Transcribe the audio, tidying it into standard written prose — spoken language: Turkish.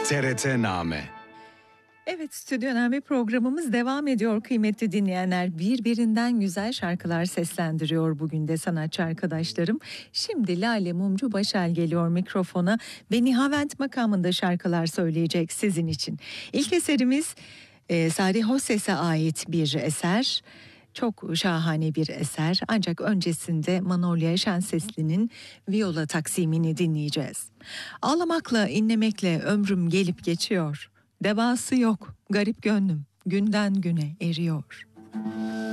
TRT-Name. Evet, Stüdyo Name programımız devam ediyor kıymetli dinleyenler. Birbirinden güzel şarkılar seslendiriyor bugün de sanatçı arkadaşlarım. Şimdi Lale Mumcu Başel geliyor mikrofona. Beni Havent makamında şarkılar söyleyecek sizin için. İlk eserimiz Sadi Hosses'e ait bir eser. Çok şahane bir eser, ancak öncesinde Manolya Şensesli'nin Viola taksimini dinleyeceğiz. Ağlamakla inlemekle ömrüm gelip geçiyor. Devası yok garip gönlüm günden güne eriyor.